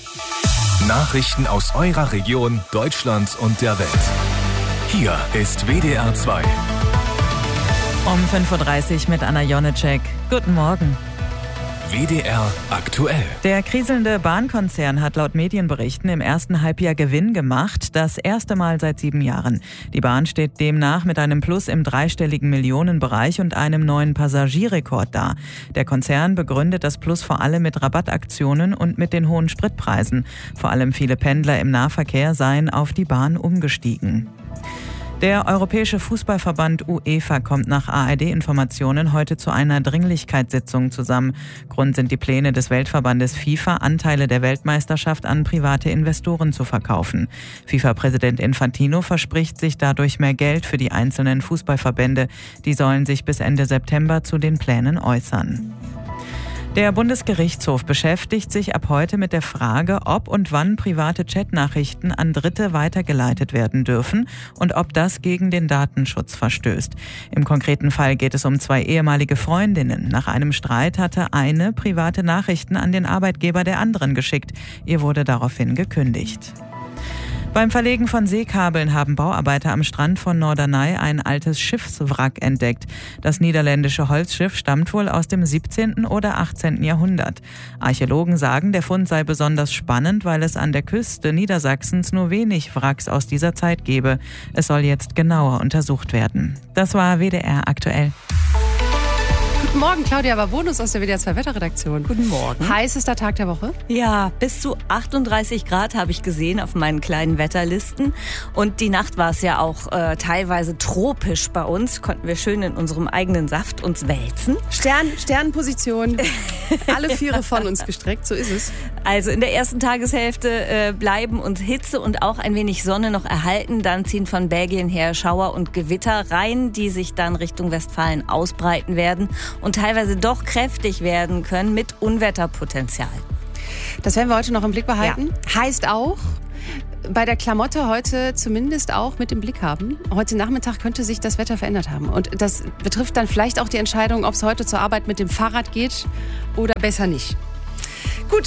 Nachrichten aus eurer Region, Deutschland und der Welt. Hier ist WDR 2. Um 5.30 Uhr mit Anna Jonecek. Guten Morgen. WDR aktuell. Der kriselnde Bahnkonzern hat laut Medienberichten im ersten Halbjahr Gewinn gemacht. Das erste Mal seit 7 Jahren. Die Bahn steht demnach mit einem Plus im dreistelligen Millionenbereich und einem neuen Passagierrekord da. Der Konzern begründet das Plus vor allem mit Rabattaktionen und mit den hohen Spritpreisen. Vor allem viele Pendler im Nahverkehr seien auf die Bahn umgestiegen. Der Europäische Fußballverband UEFA kommt nach ARD-Informationen heute zu einer Dringlichkeitssitzung zusammen. Grund sind die Pläne des Weltverbandes FIFA, Anteile der Weltmeisterschaft an private Investoren zu verkaufen. FIFA-Präsident Infantino verspricht sich dadurch mehr Geld für die einzelnen Fußballverbände. Die sollen sich bis Ende September zu den Plänen äußern. Der Bundesgerichtshof beschäftigt sich ab heute mit der Frage, ob und wann private Chatnachrichten an Dritte weitergeleitet werden dürfen und ob das gegen den Datenschutz verstößt. Im konkreten Fall geht es um 2 ehemalige Freundinnen. Nach einem Streit hatte eine private Nachrichten an den Arbeitgeber der anderen geschickt. Ihr wurde daraufhin gekündigt. Beim Verlegen von Seekabeln haben Bauarbeiter am Strand von Norderney ein altes Schiffswrack entdeckt. Das niederländische Holzschiff stammt wohl aus dem 17. oder 18. Jahrhundert. Archäologen sagen, der Fund sei besonders spannend, weil es an der Küste Niedersachsens nur wenig Wracks aus dieser Zeit gebe. Es soll jetzt genauer untersucht werden. Das war WDR aktuell. Guten Morgen, Claudia Wabonus aus der WDR 2 Wetterredaktion. Guten Morgen. Heißester Tag der Woche? Ja, bis zu 38 Grad habe ich gesehen auf meinen kleinen Wetterlisten. Und die Nacht war es ja auch teilweise tropisch bei uns. Konnten wir schön in unserem eigenen Saft uns wälzen. Sternposition, alle Viere von uns gestreckt, so ist es. Also in der ersten Tageshälfte bleiben uns Hitze und auch ein wenig Sonne noch erhalten. Dann ziehen von Belgien her Schauer und Gewitter rein, die sich dann Richtung Westfalen ausbreiten werden und teilweise doch kräftig werden können mit Unwetterpotenzial. Das werden wir heute noch im Blick behalten. Ja. Heißt auch, bei der Klamotte heute zumindest auch mit im Blick haben. Heute Nachmittag könnte sich das Wetter verändert haben. Und das betrifft dann vielleicht auch die Entscheidung, ob es heute zur Arbeit mit dem Fahrrad geht oder besser nicht. Gut.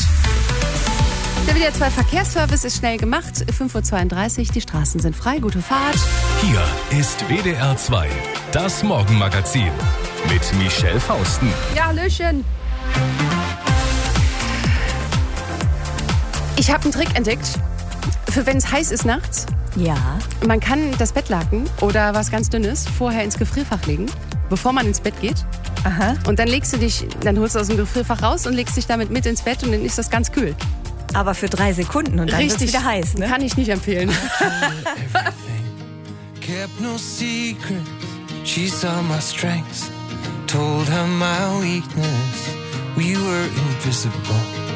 Der WDR 2 Verkehrsservice ist schnell gemacht. 5.32 Uhr, die Straßen sind frei. Gute Fahrt. Hier ist WDR 2, das Morgenmagazin mit Michelle Fausten. Ja, hallöchen. Ich habe einen Trick entdeckt, für wenn es heiß ist nachts. Ja. Man kann das Bettlaken oder was ganz Dünnes vorher ins Gefrierfach legen, bevor man ins Bett geht. Aha. Und dann dann holst du aus dem Gefrierfach raus und legst dich damit mit ins Bett und dann ist das ganz kühl. Aber für 3 Sekunden und dann wird es wieder heiß, ne? Kann ich nicht empfehlen. Kept no secrets, she saw my strengths, told her my weakness, we were invisible.